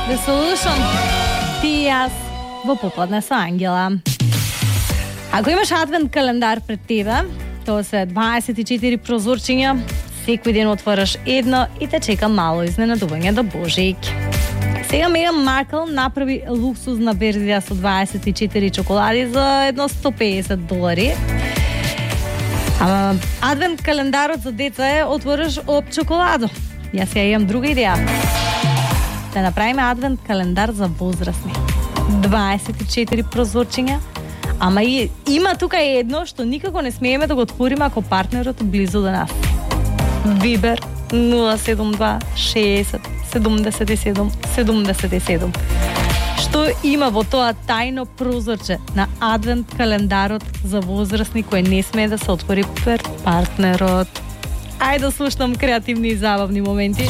The Solution. Ти и аз во попладне со Ангела. Ако имаш адвент календар пред тебе, тоа се 24 прозорчиња, секој ден отвараш едно и те чека мало изненадување до Божик. Сега Меган Маркл направи луксузна верзија со 24 чоколади за едно $150. Ама адвент календарот за деца е отвориш об чоколадо. Јас ја имам друга идеја. Да направиме адвент календар за возрастни. 24 прозорчиња. Ама и има тука едно што никако не смееме да го отвориме ако партнерот е близу до нас. Вибер 072 60 77 77. Што има во тоа тајно прозорче на адвент календарот за возрастни кој не смее да се отвори пред партнерот? Ајде да слушнам креативни и забавни моменти.